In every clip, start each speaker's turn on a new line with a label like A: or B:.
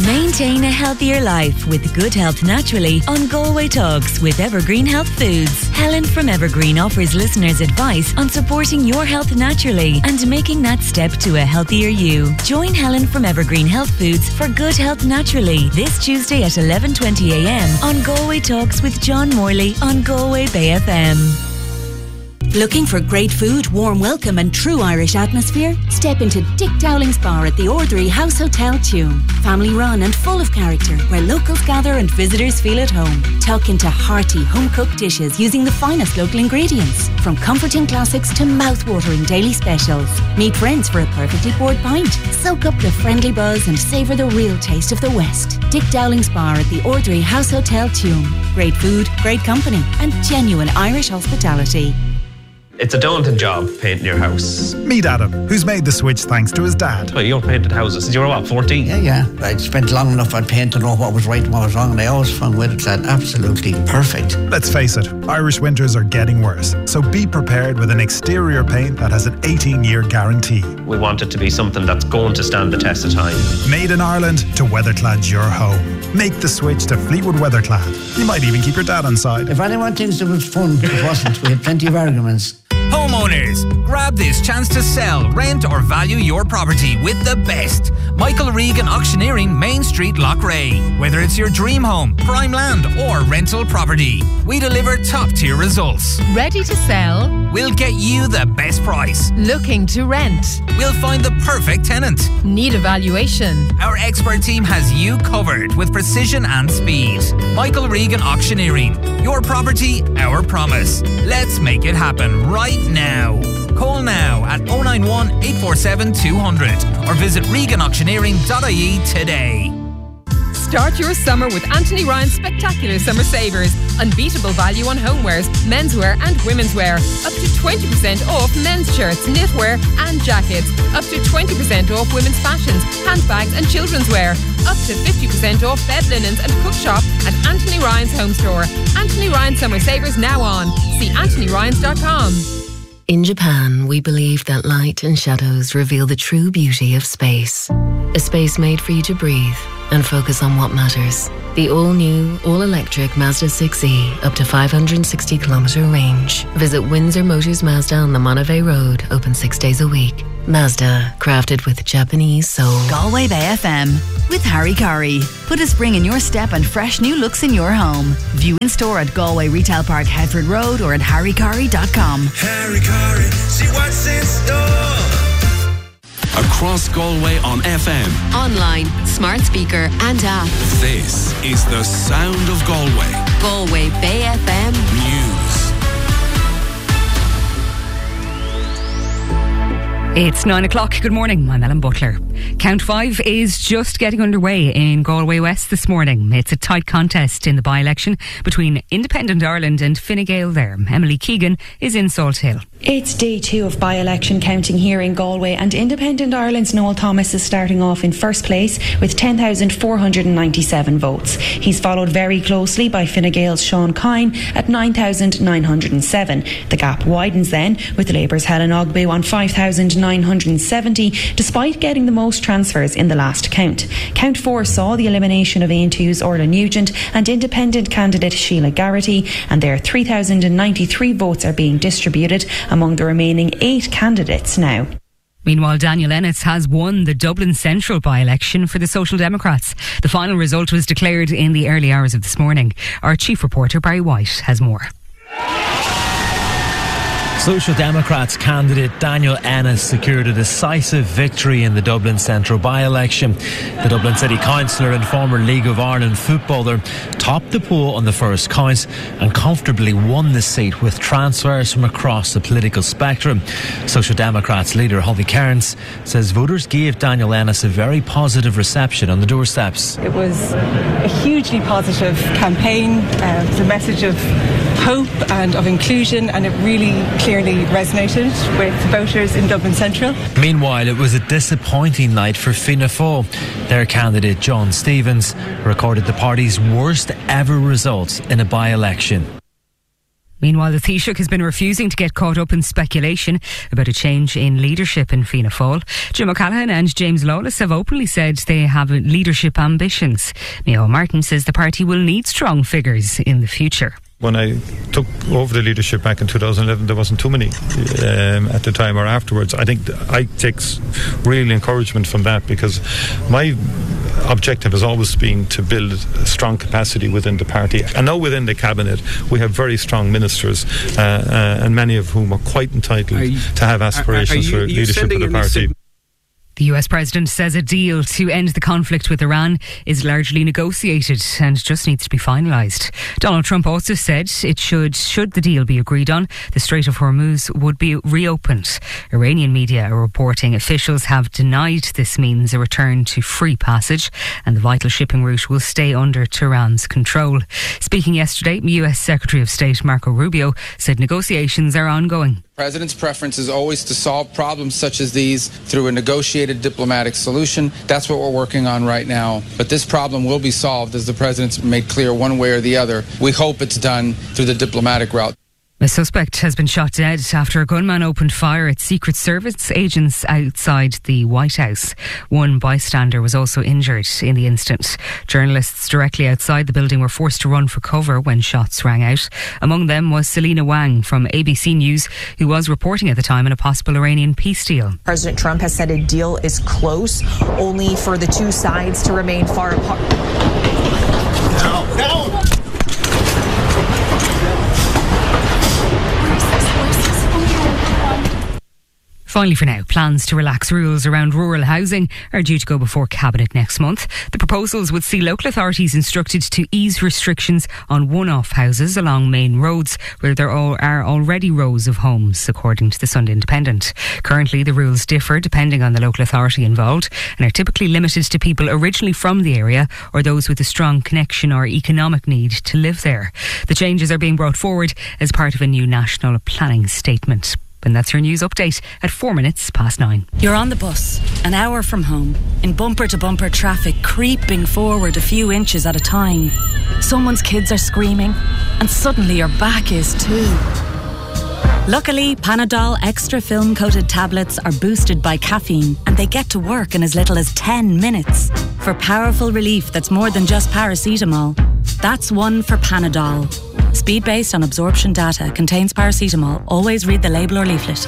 A: Maintain a healthier life with Good Health Naturally on Galway Talks with Evergreen Health Foods. Helen from Evergreen offers listeners advice on supporting your health naturally and making that step to a healthier you. Join Helen from Evergreen Health Foods for Good Health Naturally this Tuesday at 11:20am on Galway Talks with John Morley on Galway Bay FM.
B: Looking for great food, warm welcome and true Irish atmosphere? Step into Dick Dowling's Bar at the Ordinary House Hotel Tuam. Family run and full of character, where locals gather and visitors feel at home. Tuck into hearty, home-cooked dishes using the finest local ingredients. From comforting classics to mouth-watering daily specials. Meet friends for a perfectly poured pint. Soak up the friendly buzz and savour the real taste of the West. Dick Dowling's Bar at the Ordinary House Hotel Tuam. Great food, great company and genuine Irish hospitality.
C: It's a daunting job, painting your house.
D: Meet Adam, who's made the switch thanks to his dad.
C: Well, you painted houses. You were what, 14?
E: Yeah. I spent long enough on paint to know what was right and what was wrong, and I always found Weatherclad absolutely perfect.
D: Let's face it, Irish winters are getting worse, so be prepared with an exterior paint that has an 18-year guarantee.
C: We want it to be something that's going to stand the test of time.
D: Made in Ireland to Weatherclad's your home. Make the switch to Fleetwood Weatherclad. You might even keep your dad on side.
E: If anyone thinks it was fun, it wasn't. We had plenty of arguments.
F: Homeowners, grab this chance to sell, rent or value your property with the best. Michael Regan Auctioneering, Main Street, Loughrea. Whether it's your dream home, prime land or rental property, we deliver top tier results.
G: Ready to sell?
F: We'll get you the best price.
G: Looking to rent?
F: We'll find the perfect tenant.
G: Need evaluation?
F: Our expert team has you covered with precision and speed. Michael Regan Auctioneering. Your property, our promise. Let's make it happen right now. Call now at 091 847 200 or visit reganauctioneering.ie today.
G: Start your summer with Anthony Ryan's spectacular summer savers. Unbeatable value on homewares, menswear and womenswear. Up to 20% off men's shirts, knitwear and jackets. Up to 20% off women's fashions, handbags and children's wear. Up to 50% off bed linens and cook shop at Anthony Ryan's home store. Anthony Ryan summer savers now on. See anthonyryans.com.
H: In Japan, we believe that light and shadows reveal the true beauty of space. A space made for you to breathe and focus on what matters. The all-new, all-electric Mazda 6e, up to 560km range. Visit Windsor Motors Mazda on the Monavey Road, open 6 days a week. Mazda, crafted with Japanese soul.
I: Galway Bay FM with Harry Curry. Put a spring in your step and fresh new looks in your home. View in store at Galway Retail Park, Headford Road or at harrycurry.com.
J: Harry Curry, see what's in store. Across Galway on FM,
K: online, smart speaker and app.
J: This is the sound of Galway.
K: Galway Bay FM
J: News.
L: It's 9 o'clock. Good morning. I'm Ellen Butler. Count 5 is just getting underway in Galway West this morning. It's a tight contest in the by-election between Independent Ireland and Fine Gael there. Emily Keegan is in Salt Hill.
M: It's day 2 of by-election counting here in Galway, and Independent Ireland's Noel Thomas is starting off in first place with 10,497 votes. He's followed very closely by Fine Gael's Sean Kine at 9,907. The gap widens then with Labour's Helen Ogbu on 5,970, despite getting the most transfers in the last count. Count 4 saw the elimination of Aontú's Orla Nugent and Independent candidate Sheila Garrity, and their 3,093 votes are being distributed among the remaining 8 candidates now.
L: Meanwhile, Daniel Ennis has won the Dublin Central by-election for the Social Democrats. The final result was declared in the early hours of this morning. Our chief reporter, Barry White, has more.
N: Social Democrats candidate Daniel Ennis secured a decisive victory in the Dublin Central by-election. The Dublin City Councillor and former League of Ireland footballer topped the poll on the first count and comfortably won the seat with transfers from across the political spectrum. Social Democrats leader Holly Cairns says voters gave Daniel Ennis a very positive reception on the doorsteps.
O: It was a hugely positive campaign. It was a message of hope and of inclusion, and it really clearly resonated with voters in Dublin Central.
N: Meanwhile, it was a disappointing night for Fianna Fáil. Their candidate John Stevens recorded the party's worst ever result in a by-election.
L: Meanwhile, the Taoiseach has been refusing to get caught up in speculation about a change in leadership in Fianna Fáil. Jim O'Callaghan and James Lawless have openly said they have leadership ambitions. Micheál Martin says the party will need strong figures in the future.
P: When I took over the leadership back in 2011, there wasn't too many at the time or afterwards. I think I take real encouragement from that, because my objective has always been to build a strong capacity within the party. And now within the cabinet, we have very strong ministers, and many of whom are quite entitled to have aspirations for leadership of the party.
L: The US President says a deal to end the conflict with Iran is largely negotiated and just needs to be finalised. Donald Trump also said it should the deal be agreed on, the Strait of Hormuz would be reopened. Iranian media are reporting officials have denied this means a return to free passage, and the vital shipping route will stay under Tehran's control. Speaking yesterday, US Secretary of State Marco Rubio said negotiations are ongoing.
Q: The President's preference is always to solve problems such as these through a negotiated diplomatic solution. That's what we're working on right now. But this problem will be solved, as the President's made clear, one way or the other. We hope it's done through the diplomatic route.
L: A suspect has been shot dead after a gunman opened fire at Secret Service agents outside the White House. One bystander was also injured in the incident. Journalists directly outside the building were forced to run for cover when shots rang out. Among them was Selena Wang from ABC News, who was reporting at the time on a possible Iranian peace deal.
R: President Trump has said a deal is close, only for the two sides to remain far apart.
S: No.
L: Finally for now, plans to relax rules around rural housing are due to go before Cabinet next month. The proposals would see local authorities instructed to ease restrictions on one-off houses along main roads where there are already rows of homes, according to the Sunday Independent. Currently, the rules differ depending on the local authority involved and are typically limited to people originally from the area or those with a strong connection or economic need to live there. The changes are being brought forward as part of a new national planning statement. And that's your news update at 9:04.
B: You're on the bus, an hour from home, in bumper-to-bumper traffic creeping forward a few inches at a time. Someone's kids are screaming, and suddenly your back is too. Luckily, Panadol Extra film-coated tablets are boosted by caffeine, and they get to work in as little as 10 minutes. For powerful relief that's more than just paracetamol, that's one for Panadol. Speed based on absorption data, contains paracetamol. Always read the label or leaflet.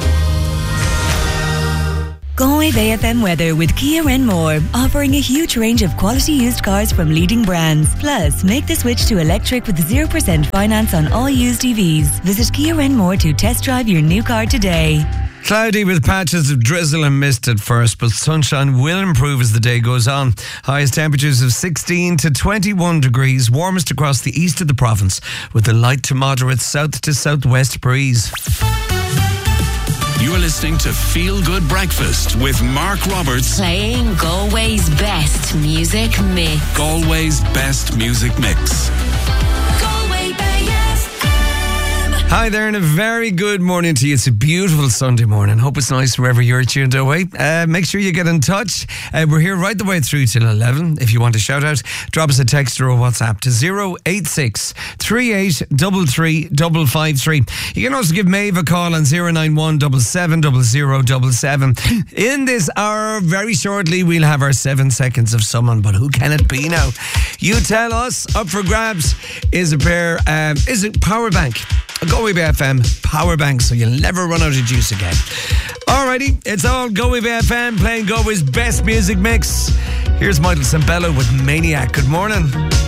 A: Galway Bay FM weather with Kia Renmore, offering a huge range of quality used cars from leading brands. Plus, make the switch to electric with 0% finance on all used EVs. Visit Kia Renmore to test drive your new car today.
T: Cloudy with patches of drizzle and mist at first, but sunshine will improve as the day goes on. Highest temperatures of 16 to 21 degrees, warmest across the east of the province, with a light to moderate south to southwest breeze.
J: You're listening to Feel Good Breakfast with Mark Roberts.
K: Playing Galway's best music mix.
J: Galway's best music mix.
T: Hi there and a very good morning to you. It's a beautiful Sunday morning. Hope it's nice wherever you're tuned away. Make sure you get in touch. We're here right the way through till 11. If you want to shout out, drop us a text or a WhatsApp to 086 3833 553. You can also give Maeve a call on 091 770077. In this hour, very shortly, we'll have our 7 seconds of someone, but who can it be now? You tell us. Up for grabs is a power bank. A Galway Bay FM power bank, so you'll never run out of juice again. Alrighty, it's all Galway Bay FM playing Galway's best music mix. Here's Michael Sembello with Maniac. Good morning.